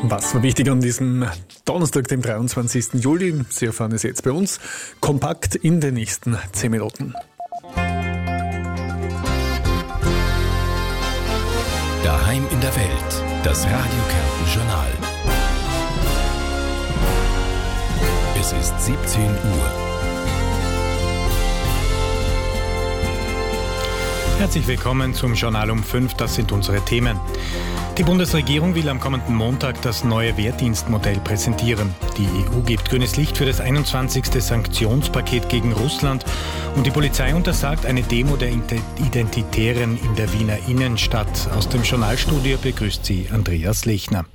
Was war wichtig an diesem Donnerstag, dem 23. Juli? Sie erfahren es jetzt bei uns kompakt in den nächsten 10 Minuten. Daheim in der Welt, das Radio Kärnten Journal. Es ist 17 Uhr. Herzlich willkommen zum Journal um 5, das sind unsere Themen. Die Bundesregierung will am kommenden Montag das neue Wehrdienstmodell präsentieren. Die EU gibt grünes Licht für das 21. Sanktionspaket gegen Russland und die Polizei untersagt eine Demo der Identitären in der Wiener Innenstadt. Aus dem Journalstudio begrüßt sie Andreas Lechner.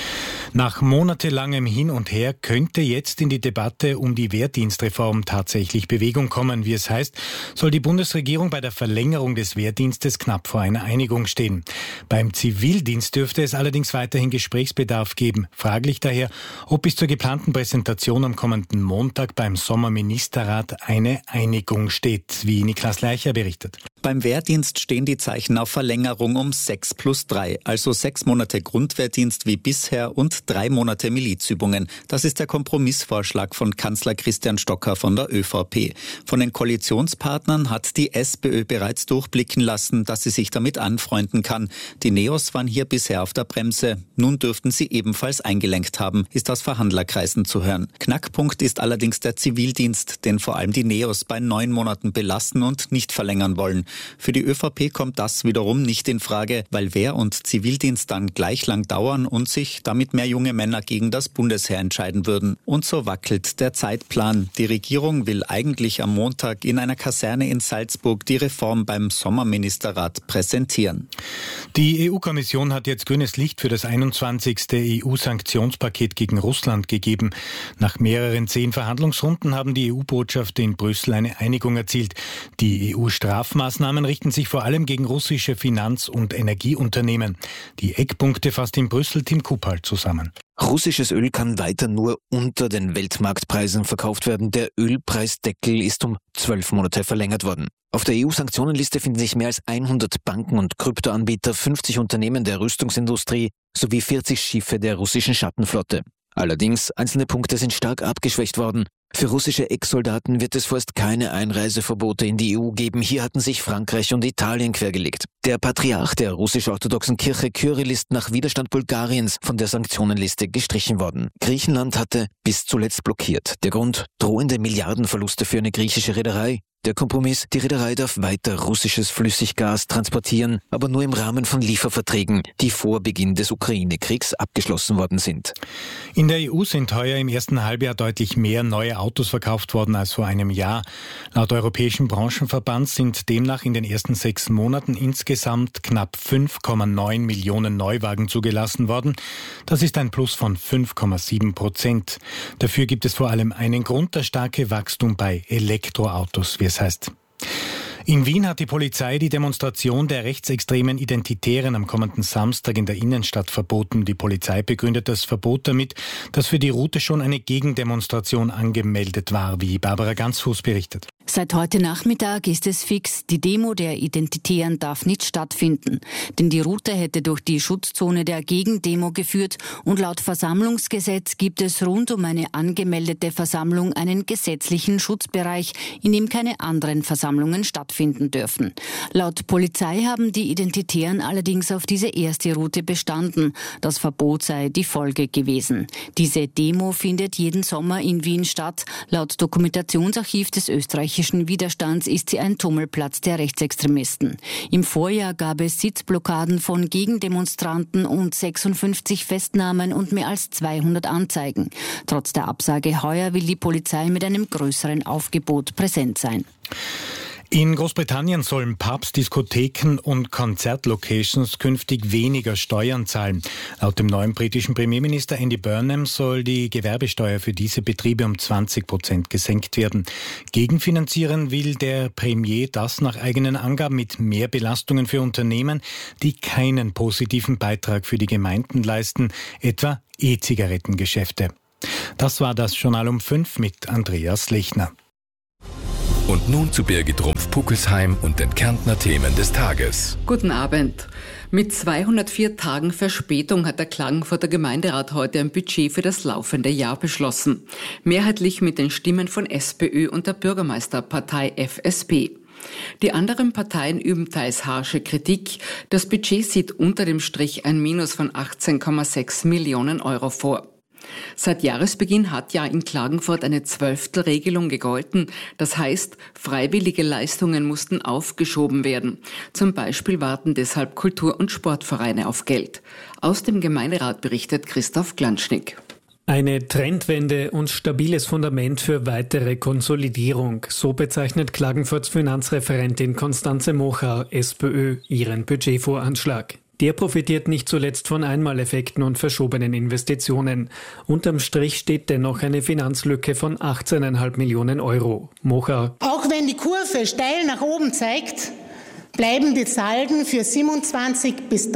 Nach monatelangem Hin und Her könnte jetzt in die Debatte um die Wehrdienstreform tatsächlich Bewegung kommen. Wie es heißt, soll die Bundesregierung bei der Verlängerung des Wehrdienstes knapp vor einer Einigung stehen. Beim Zivildienst dürfte es allerdings weiterhin Gesprächsbedarf geben. Fraglich daher, ob bis zur geplanten Präsentation am kommenden Montag beim Sommerministerrat eine Einigung steht, wie Niklas Leicher berichtet. Beim Wehrdienst stehen die Zeichen auf Verlängerung um 6+3, also 6 Monate Grundwehrdienst wie bisher und 3 Monate Milizübungen. Das ist der Kompromissvorschlag von Kanzler Christian Stocker von der ÖVP. Von den Koalitionspartnern hat die SPÖ bereits durchblicken lassen, dass sie sich damit anfreunden kann. Die Neos waren hier bisher auf der Bremse. Nun dürften sie ebenfalls eingelenkt haben, ist aus Verhandlerkreisen zu hören. Knackpunkt ist allerdings der Zivildienst, den vor allem die Neos bei 9 Monaten belassen und nicht verlängern wollen. Für die ÖVP kommt das wiederum nicht in Frage, weil Wehr- und Zivildienst dann gleich lang dauern und sich damit mehr junge Männer gegen das Bundesheer entscheiden würden. Und so wackelt der Zeitplan. Die Regierung will eigentlich am Montag in einer Kaserne in Salzburg die Reform beim Sommerministerrat präsentieren. Die EU-Kommission hat jetzt grünes Licht für das 21. EU-Sanktionspaket gegen Russland gegeben. Nach mehreren 10 Verhandlungsrunden haben die EU-Botschafter in Brüssel eine Einigung erzielt. Die EU-Strafmaßnahmen richten sich vor allem gegen russische Finanz- und Energieunternehmen. Die Eckpunkte fasst in Brüssel Tim Kupal zusammen. Russisches Öl kann weiter nur unter den Weltmarktpreisen verkauft werden. Der Ölpreisdeckel ist um 12 Monate verlängert worden. Auf der EU-Sanktionenliste finden sich mehr als 100 Banken und Kryptoanbieter, 50 Unternehmen der Rüstungsindustrie sowie 40 Schiffe der russischen Schattenflotte. Allerdings, einzelne Punkte sind stark abgeschwächt worden. Für russische Ex-Soldaten wird es vorerst keine Einreiseverbote in die EU geben. Hier hatten sich Frankreich und Italien quergelegt. Der Patriarch der russisch-orthodoxen Kirche Kyrill ist nach Widerstand Bulgariens von der Sanktionenliste gestrichen worden. Griechenland hatte bis zuletzt blockiert. Der Grund: drohende Milliardenverluste für eine griechische Reederei. Der Kompromiss: die Reederei darf weiter russisches Flüssiggas transportieren, aber nur im Rahmen von Lieferverträgen, die vor Beginn des Ukraine-Kriegs abgeschlossen worden sind. In der EU sind heuer im ersten Halbjahr deutlich mehr neue Autos verkauft worden als vor einem Jahr. Laut Europäischen Branchenverband sind demnach in den ersten 6 Monaten insgesamt knapp 5,9 Millionen Neuwagen zugelassen worden. Das ist ein Plus von 5,7%. Dafür gibt es vor allem einen Grund: das starke Wachstum bei Elektroautos, wie es heißt. In Wien hat die Polizei die Demonstration der rechtsextremen Identitären am kommenden Samstag in der Innenstadt verboten. Die Polizei begründet das Verbot damit, dass für die Route schon eine Gegendemonstration angemeldet war, wie Barbara Ganzfuß berichtet. Seit heute Nachmittag ist es fix, die Demo der Identitären darf nicht stattfinden. Denn die Route hätte durch die Schutzzone der Gegendemo geführt und laut Versammlungsgesetz gibt es rund um eine angemeldete Versammlung einen gesetzlichen Schutzbereich, in dem keine anderen Versammlungen stattfinden dürfen. Laut Polizei haben die Identitären allerdings auf diese erste Route bestanden. Das Verbot sei die Folge gewesen. Diese Demo findet jeden Sommer in Wien statt. Laut Dokumentationsarchiv des österreichischen Widerstands ist sie ein Tummelplatz der Rechtsextremisten. Im Vorjahr gab es Sitzblockaden von Gegendemonstranten und 56 Festnahmen und mehr als 200 Anzeigen. Trotz der Absage heuer will die Polizei mit einem größeren Aufgebot präsent sein. In Großbritannien sollen Pubs, Diskotheken und Konzertlocations künftig weniger Steuern zahlen. Laut dem neuen britischen Premierminister Andy Burnham soll die Gewerbesteuer für diese Betriebe um 20% gesenkt werden. Gegenfinanzieren will der Premier das nach eigenen Angaben mit mehr Belastungen für Unternehmen, die keinen positiven Beitrag für die Gemeinden leisten, etwa E-Zigarettengeschäfte. Das war das Journal um 5 mit Andreas Lechner. Und nun zu Birgit Rumpf-Puckelsheim und den Kärntner Themen des Tages. Guten Abend. Mit 204 Tagen Verspätung hat der Klagenfurter Gemeinderat heute ein Budget für das laufende Jahr beschlossen. Mehrheitlich mit den Stimmen von SPÖ und der Bürgermeisterpartei FSP. Die anderen Parteien üben teils harsche Kritik. Das Budget sieht unter dem Strich ein Minus von 18,6 Millionen Euro vor. Seit Jahresbeginn hat ja in Klagenfurt eine Zwölftelregelung gegolten. Das heißt, freiwillige Leistungen mussten aufgeschoben werden. Zum Beispiel warten deshalb Kultur- und Sportvereine auf Geld. Aus dem Gemeinderat berichtet Christoph Glanschnick. Eine Trendwende und stabiles Fundament für weitere Konsolidierung. So bezeichnet Klagenfurts Finanzreferentin Constanze Mochar, SPÖ, ihren Budgetvoranschlag. Der profitiert nicht zuletzt von Einmaleffekten und verschobenen Investitionen. Unterm Strich steht dennoch eine Finanzlücke von 18,5 Millionen Euro. Mochar: Auch wenn die Kurve steil nach oben zeigt, bleiben die Salden für 27 bis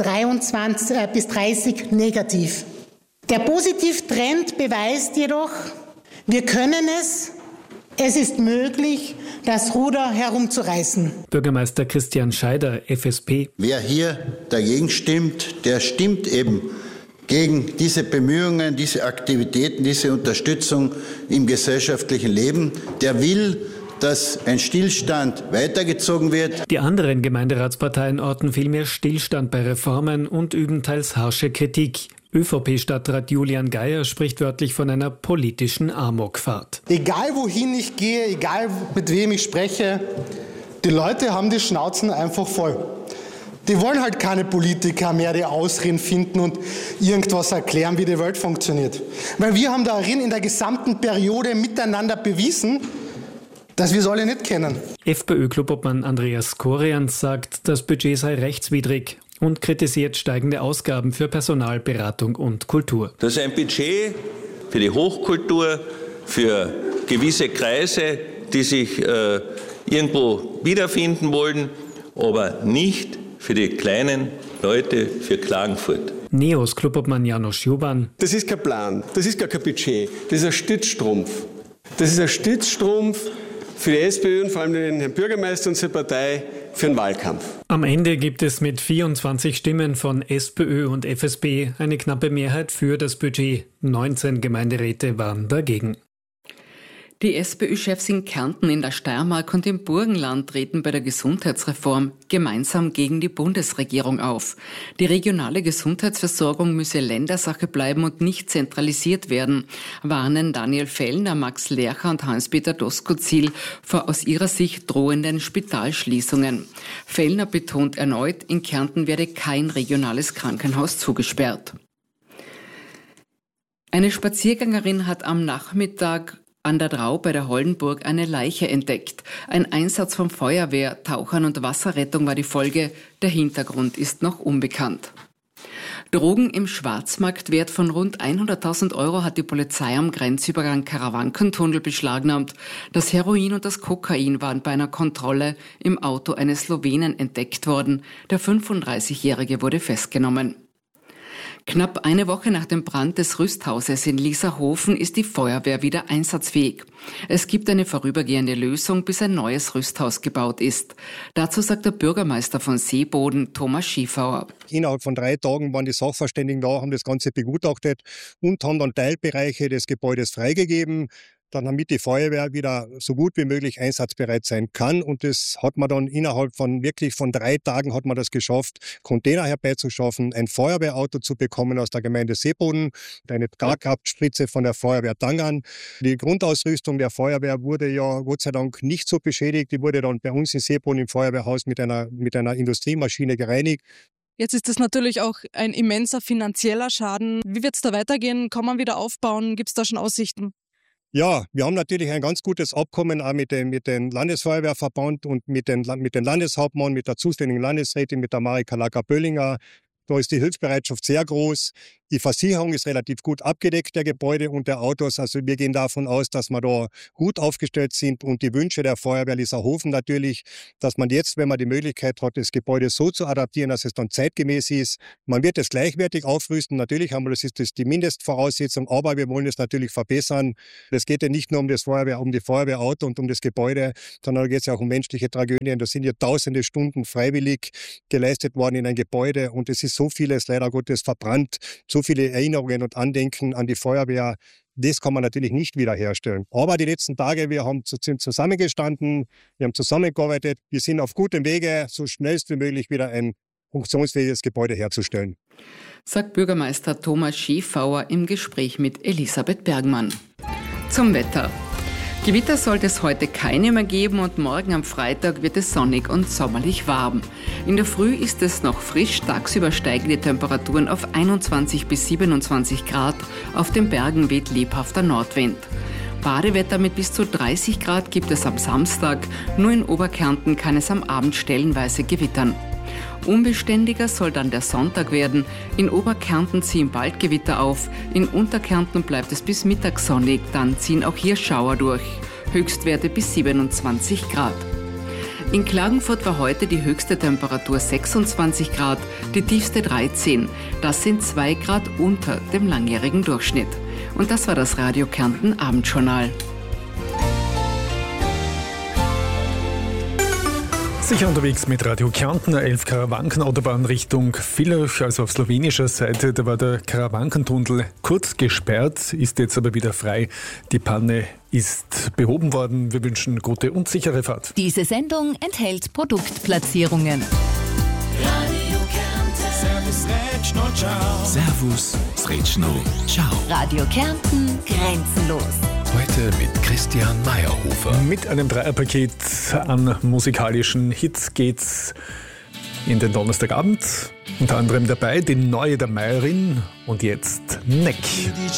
30 negativ. Der Positivtrend beweist jedoch, wir können es. Es ist möglich, das Ruder herumzureißen. Bürgermeister Christian Scheider, FSP: Wer hier dagegen stimmt, der stimmt eben gegen diese Bemühungen, diese Aktivitäten, diese Unterstützung im gesellschaftlichen Leben. Der will, dass ein Stillstand weitergezogen wird. Die anderen Gemeinderatsparteien orten vielmehr Stillstand bei Reformen und üben teils harsche Kritik. ÖVP-Stadtrat Julian Geier spricht wörtlich von einer politischen Amokfahrt. Egal wohin ich gehe, egal mit wem ich spreche, die Leute haben die Schnauzen einfach voll. Die wollen halt keine Politiker mehr, die Ausreden finden und irgendwas erklären, wie die Welt funktioniert. Weil wir haben darin in der gesamten Periode miteinander bewiesen, dass wir es alle nicht kennen. FPÖ-Clubobmann Andreas Korians sagt, das Budget sei rechtswidrig und kritisiert steigende Ausgaben für Personal, Beratung und Kultur. Das ist ein Budget für die Hochkultur, für gewisse Kreise, die sich irgendwo wiederfinden wollen, aber nicht für die kleinen Leute, für Klagenfurt. NEOS Clubobmann Janusz Juban: Das ist kein Plan, das ist gar kein Budget, das ist ein Stützstrumpf. Das ist ein Stützstrumpf für die SPÖ und vor allem den Herrn Bürgermeister und seine Partei für den Wahlkampf. Am Ende gibt es mit 24 Stimmen von SPÖ und FSP eine knappe Mehrheit für das Budget. 19 Gemeinderäte waren dagegen. Die SPÖ-Chefs in Kärnten, in der Steiermark und im Burgenland treten bei der Gesundheitsreform gemeinsam gegen die Bundesregierung auf. Die regionale Gesundheitsversorgung müsse Ländersache bleiben und nicht zentralisiert werden, warnen Daniel Fellner, Max Lercher und Hans-Peter Doskozil vor aus ihrer Sicht drohenden Spitalschließungen. Fellner betont erneut, in Kärnten werde kein regionales Krankenhaus zugesperrt. Eine Spaziergängerin hat am Nachmittag an der Drau bei der Holdenburg eine Leiche entdeckt. Ein Einsatz von Feuerwehr, Tauchern und Wasserrettung war die Folge. Der Hintergrund ist noch unbekannt. Drogen im Schwarzmarktwert von rund 100.000 Euro hat die Polizei am Grenzübergang Karawankentunnel beschlagnahmt. Das Heroin und das Kokain waren bei einer Kontrolle im Auto eines Slowenen entdeckt worden. Der 35-Jährige wurde festgenommen. Knapp eine Woche nach dem Brand des Rüsthauses in Lieserhofen ist die Feuerwehr wieder einsatzfähig. Es gibt eine vorübergehende Lösung, bis ein neues Rüsthaus gebaut ist. Dazu sagt der Bürgermeister von Seeboden, Thomas Schiefauer: Innerhalb von 3 Tagen waren die Sachverständigen da, haben das Ganze begutachtet und haben dann Teilbereiche des Gebäudes freigegeben, dann damit die Feuerwehr wieder so gut wie möglich einsatzbereit sein kann. Und das hat man dann innerhalb von 3 Tagen hat man das geschafft, Container herbeizuschaffen, ein Feuerwehrauto zu bekommen aus der Gemeinde Seeboden, eine Tragkraftspritze von der Feuerwehr Dangern. Die Grundausrüstung der Feuerwehr wurde ja Gott sei Dank nicht so beschädigt. Die wurde dann bei uns in Seeboden im Feuerwehrhaus mit einer Industriemaschine gereinigt. Jetzt ist das natürlich auch ein immenser finanzieller Schaden. Wie wird es da weitergehen? Kann man wieder aufbauen? Gibt es da schon Aussichten? Ja, wir haben natürlich ein ganz gutes Abkommen auch mit dem Landesfeuerwehrverband und mit dem Landeshauptmann, mit der zuständigen Landesrätin, mit der Marika Lacker-Böllinger. Da ist die Hilfsbereitschaft sehr groß. Die Versicherung ist relativ gut abgedeckt, der Gebäude und der Autos. Also wir gehen davon aus, dass wir da gut aufgestellt sind. Und die Wünsche der Feuerwehr Lissauhofen natürlich, dass man jetzt, wenn man die Möglichkeit hat, das Gebäude so zu adaptieren, dass es dann zeitgemäß ist. Man wird es gleichwertig aufrüsten. Natürlich haben wir, das ist die Mindestvoraussetzung, aber wir wollen es natürlich verbessern. Es geht ja nicht nur um die Feuerwehrauto und um das Gebäude, sondern da geht es ja auch um menschliche Tragödien. Da sind ja tausende Stunden freiwillig geleistet worden in ein Gebäude und es ist so vieles leider Gottes verbrannt. So viele Erinnerungen und Andenken an die Feuerwehr, das kann man natürlich nicht wiederherstellen. Aber die letzten Tage, wir sind zusammengestanden, wir haben zusammengearbeitet, wir sind auf gutem Wege, so schnellst wie möglich wieder ein funktionsfähiges Gebäude herzustellen. Sagt Bürgermeister Thomas Schiefauer im Gespräch mit Elisabeth Bergmann. Zum Wetter. Gewitter sollte es heute keine mehr geben und morgen am Freitag wird es sonnig und sommerlich warm. In der Früh ist es noch frisch, tagsüber steigen die Temperaturen auf 21 bis 27 Grad, auf den Bergen weht lebhafter Nordwind. Badewetter mit bis zu 30 Grad gibt es am Samstag, nur in Oberkärnten kann es am Abend stellenweise gewittern. Unbeständiger soll dann der Sonntag werden. In Oberkärnten ziehen bald Gewitter auf, in Unterkärnten bleibt es bis Mittag sonnig, dann ziehen auch hier Schauer durch. Höchstwerte bis 27 Grad. In Klagenfurt war heute die höchste Temperatur 26 Grad, die tiefste 13. Das sind 2 Grad unter dem langjährigen Durchschnitt. Und das war das Radio Kärnten Abendjournal. Sicher unterwegs mit Radio Kärnten, 11 Karawankenautobahn Richtung Villach, also auf slowenischer Seite. Da war der Karawankentunnel kurz gesperrt, ist jetzt aber wieder frei. Die Panne ist behoben worden. Wir wünschen gute und sichere Fahrt. Diese Sendung enthält Produktplatzierungen. Radio Kärnten. Servus, Rätschno, ciao. Servus, Rätschno, ciao. Radio Kärnten, grenzenlos. Heute mit Christian Meyerhofer. Mit einem Dreierpaket an musikalischen Hits geht's in den Donnerstagabend. Unter anderem dabei die neue der Meierin und jetzt Neck.